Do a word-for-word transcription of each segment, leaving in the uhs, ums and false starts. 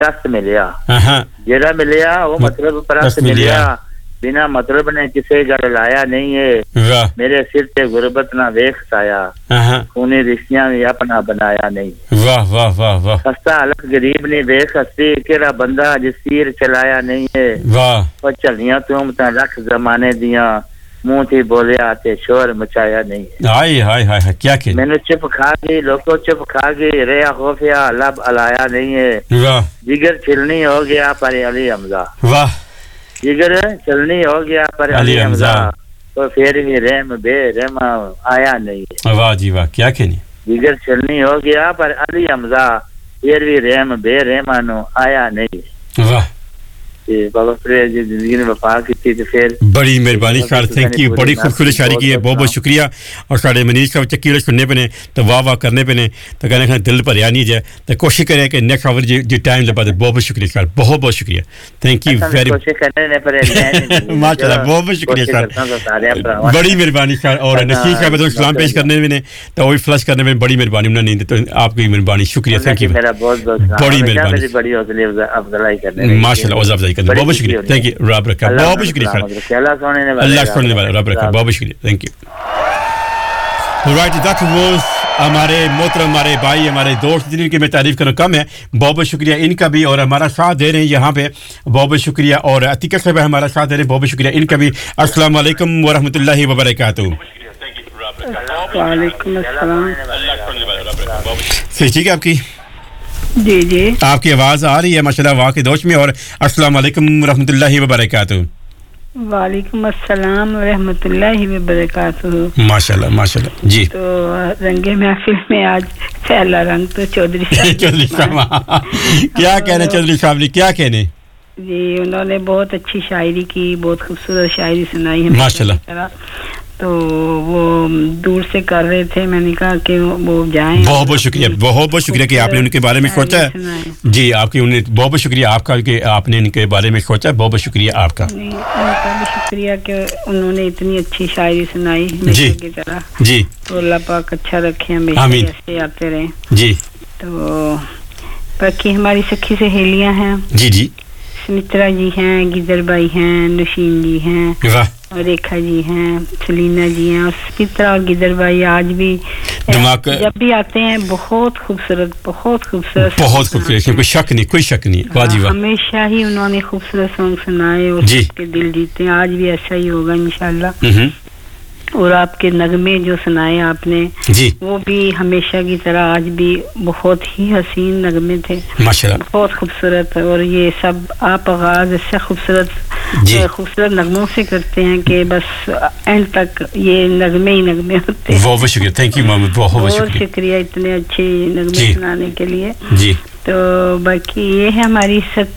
پرست ملیا ہاں جیڑا ملیا وہ مطلب پرست ملیا بنا مطلب نے کسے گل لایا نہیں ہے واہ میرے سر تے غربت نہ دیکھ سایا ہاں خونی رشتیاں بھی اپنا بنایا نہیں واہ واہ واہ واہ خستہ حالت غریب نے دیکھ ہستی کیڑا بندہ جس تیر چلایا نہیں ہے واہ اور چلیاں تم تا رکھ زمانے دیاں منہ تھی بولیا تے شور مچایا نہیں ہائے ہائے ہائے کیا کہ میں نے چپ کھا گئی لوگوں چپ کھا گئی ریا خوفیا لب الایا نہیں ہے واہ جگر چھلنی ہو گیا پر علی حمزہ واہ جگر چھلنی ہو گیا پر علی حمزہ تو پھر بھی رحم بے رحم آیا نہیں واہ جی واہ کیا کہنی جگر چھلنی ہو گیا پر علی حمزہ پھر بھی رحم بے رحمانو آیا نہیں واہ بابا فرید جی زندگی نے وفا کی تھی پھر بڑی مہربانی خیر تھینک یو بڑی خوبصورت شاعری کی ہے بہت بہت شکریہ اور ساڈے منیش صاحب چکی سننے پہ نے تو واہ واہ کرنے پہ نے تو کہنے کہ دل بھریا نہیں جائے تو کوشش کریں کہ نیکسٹ آور جی جی ٹائم لبا دے بہت بہت شکریہ سر بہت بہت شکریہ تھینک یو ویری ماشاء اللہ بہت بہت شکریہ سر بڑی مہربانی سر اور نشید صاحب تو سلام پیش کرنے میں نے تو وہی فلش کرنے میں بڑی مہربانی انہوں نے تو آپ کی مہربانی شکریہ تھینک یو بڑی مہربانی بڑی حوصلے افزائی کرنے ماشاء اللہ حوصلہ افزائی کرنے بہت شکریہ تھینک یو رب رکھا بہت بہت شکریہ سر اللہ سننے والا رب رکھا بہت بہت شکریہ thank you right that was ہمارے محترم ہمارے بھائی ہمارے دوست جن کی میں تعریف کرنا کم ہے بہت بہت شکریہ ان کا بھی اور ہمارا ساتھ دے رہے ہیں یہاں پہ بہت بہت شکریہ اور عتیقہ صاحب ہمارا ساتھ دے رہے ہیں بہت بہت شکریہ ان کا بھی السلام علیکم ورحمۃ اللہ وبرکاتہ وعلیکم السلام صحیح ٹھیک ہے آپ کی جی جی آپ کی آواز آ رہی ہے ماشاءاللہ واہ کے دوش میں اور السلام علیکم ورحمۃ اللہ وبرکاتہ وعلیکم السلام ورحمۃ اللہ وبرکاتہ ماشاءاللہ ماشاءاللہ جی تو رنگ محفل میں آج پہلا رنگ تو چودھری صاحب چودھری صاحب کیا کہنے چودھری صاحب نے کیا کہنے جی انہوں نے بہت اچھی شاعری کی بہت خوبصورت شاعری سنائی ہے ماشاءاللہ تو وہ دور سے کر رہے تھے میں نے کہا کہ وہ جائیں بہت بہت شکریہ بہت بہت شکریہ کہ آپ نے ان کے بارے میں سوچا ہے جی آپ کی انہیں بہت بہت شکریہ آپ کا کہ آپ نے ان کے بارے میں سوچا ہے بہت بہت شکریہ آپ کا ان کا بھی شکریہ کہ انہوں نے اتنی اچھی شاعری سنائی جی کی طرح جی تو اللہ پاک اچھا رکھے ہمیشہ ایسے آتے رہیں جی تو باقی ہماری سکھی سہیلیاں ہیں جی جی سمترا جی ہیں گیدر بھائی ہیں نشین جی ہیں ریکھا جی ہیں سلینا جی ہیں اور سمترا اور گیدر بھائی آج بھی جب بھی آتے ہیں بہت خوبصورت بہت خوبصورت بہت خوبصورت کوئی شک نہیں کوئی شک نہیں واجب ہمیشہ ہی انہوں نے خوبصورت سانگ سنائے اور سب کے دل جیتے ہیں آج بھی ایسا ہی ہوگا انشاءاللہ اور آپ کے نغمے جو سنائے آپ نے جی وہ بھی ہمیشہ کی طرح آج بھی بہت ہی حسین نغمے تھے ماشاءاللہ بہت خوبصورت اور یہ سب آپ آغاز اس سے خوبصورت جی خوبصورت نغموں سے کرتے ہیں کہ بس اینڈ تک یہ نغمے ہی نغمے ہوتے ہیں بہت بہت شکریہ تھینک یو محمد بہت بہت شکریہ شکریہ اتنے اچھے نغمے سنانے کے لیے جی تو باقی یہ ہے ہماری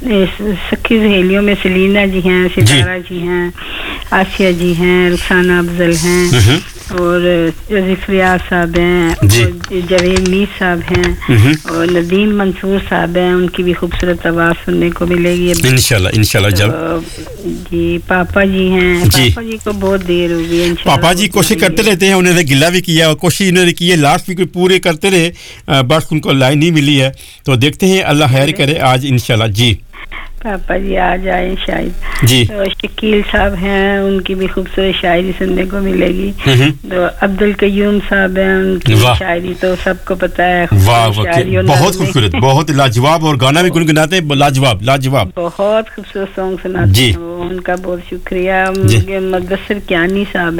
سکھی سہیلیوں میں سلینا جی ہیں ستارہ جی ہیں آسیہ جی ہیں رخسانہ افضل ہیں اور جوزف ریاض صاحب ہیں جوید میر صاحب ہیں اور ندیم منصور صاحب ہیں ان کی بھی خوبصورت آواز سننے کو ملے گی انشاءاللہ انشاءاللہ جب جی پاپا جی ہیں پاپا جی کو بہت دیر ہو گئی پاپا جی کوشش کرتے رہتے ہیں انہوں نے گلہ بھی کیا اور کوشش انہوں نے کی ہے لاسٹ ویک پورے کرتے رہے بس ان کو لائن نہیں ملی ہے تو دیکھتے ہیں اللہ خیر کرے آج انشاءاللہ جی پاپا جی آ جائیں شاید جی تو شکیل صاحب ہیں ان کی بھی خوبصورت شاعری سننے کو ملے گی تو عبد القیوم صاحب ہیں ان کی شاعری تو سب کو پتہ ہے بہت خوبصورت بہت لاجواب اور گانا بھی گنگناتے ہیں لاجواب لاجواب بہت خوبصورت سانگ سناتے ہیں ان کا بہت شکریہ مدثر کیانی صاحب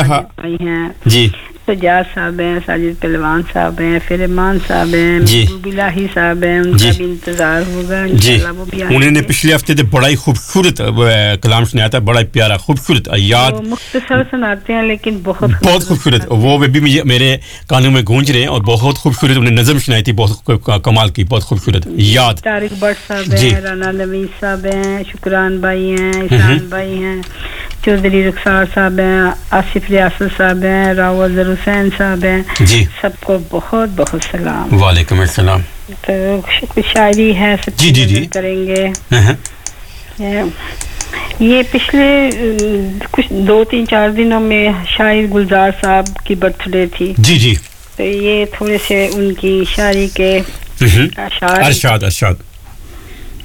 ہیں جی سجاد صاحب ہیں ساجد پہلوان صاحب ہیں فرمان صاحب ہیں محبوب الہی صاحب ہیں ان کا بھی انتظار ہوگا انشاءاللہ وہ بھی انہوں نے پچھلے ہفتے سے بڑا ہی خوبصورت کلام سنایا تھا بڑا پیارا خوبصورت یاد مختصر سناتے ہیں لیکن بہت بہت خوبصورت وہ بھی میرے کانوں میں گونج رہے ہیں اور بہت خوبصورت انہوں نے نظم سنائی تھی بہت کمال کی بہت خوبصورت یاد طارق بٹ صاحب ہیں رانا نویز صاحب ہیں شکران بھائی ہیں احسان بھائی ہیں چودھری رخسار صاحب ہیں آصف ریاست صاحب ہیں راو اظہر حسین صاحب ہیں جی سب کو بہت بہت سلام وعلیکم السلام تو شاعری ہے سب جی جی جی کریں گے یہ پچھلے کچھ دو تین چار دنوں میں شاعر گلزار صاحب کی برتھ ڈے تھی جی جی تو یہ تھوڑے سے ان کی شاعری کے ارشاد ارشاد